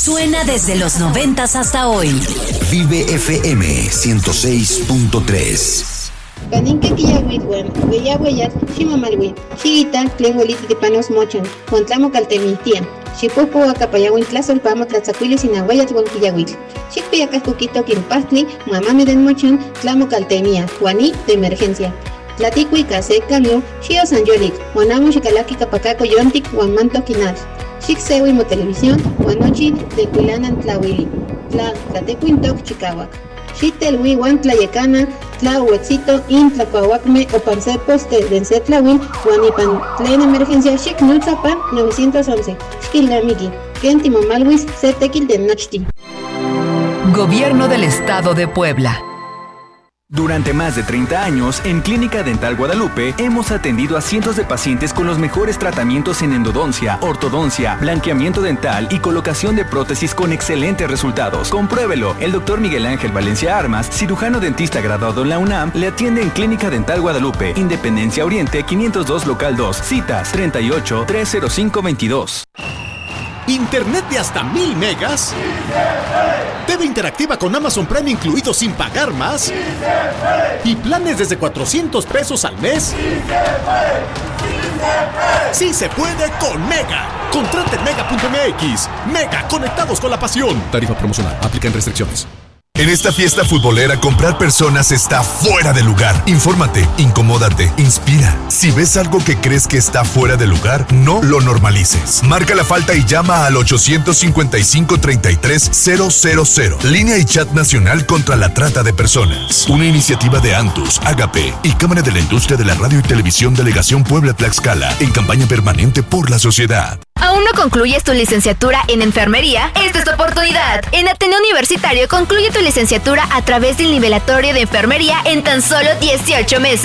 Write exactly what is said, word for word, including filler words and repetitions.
Suena desde los noventas hasta hoy. Vive F M ciento seis punto tres. Paninque quillawitwan, hueyaweyas, ximamalwi, xiguita, tlenhueliti de panos mochan, Juantlamo caltemistia, xipupo acapayawin tlasolpamo tlatzacuili sinahueyas wan quillawitl, xicpiyacas cuquito quinpastli, mamame den mochan, tlamo caltemia, juaní de emergencia. Tlaticui case cambio, xio sanyolik, juanamo xicalaki capacaco yontic, juan manto quinal. Xixewi mo televisión, guanochi de Cuilanan Tlawili, Tla, Tlatecuintoc, Chicahuac. Xitelwi, Juan Tlayecana, Tla Huetzito, In Tlacuahuacme, o Panse Poste, Dense Tlawil, Juanipan, Tlen Emergencia, Xic Nulzapan, novecientos once, Xquilamiki, Kentimo Malwis, Setequil de Nochti. Gobierno del Estado de Puebla. Durante más de treinta años, en Clínica Dental Guadalupe, hemos atendido a cientos de pacientes con los mejores tratamientos en endodoncia, ortodoncia, blanqueamiento dental y colocación de prótesis con excelentes resultados. Compruébelo. El doctor Miguel Ángel Valencia Armas, cirujano dentista graduado en la UNAM, le atiende en Clínica Dental Guadalupe, Independencia Oriente quinientos dos Local dos. Citas treinta y ocho, trescientos cinco, veintidós. ¿Internet de hasta mil megas? T V interactiva con Amazon Prime incluido sin pagar más. ¿Y planes desde cuatrocientos pesos al mes? ¡Sí se puede con Mega! Contrate en mega punto m x. Mega, conectados con la pasión. Tarifa promocional. Aplican restricciones. En esta fiesta futbolera, comprar personas está fuera de lugar. Infórmate, incomódate, inspira. Si ves algo que crees que está fuera de lugar, no lo normalices. Marca la falta y llama al ochocientos cincuenta y cinco, treinta y tres, cero cero cero. Línea y chat nacional contra la trata de personas. Una iniciativa de Antus, Agape y Cámara de la Industria de la Radio y Televisión Delegación Puebla-Tlaxcala en campaña permanente por la sociedad. ¿Aún no concluyes tu licenciatura en enfermería? Esta es tu oportunidad. En Ateneo Universitario concluye tu licenciatura a través del nivelatorio de enfermería en tan solo dieciocho meses.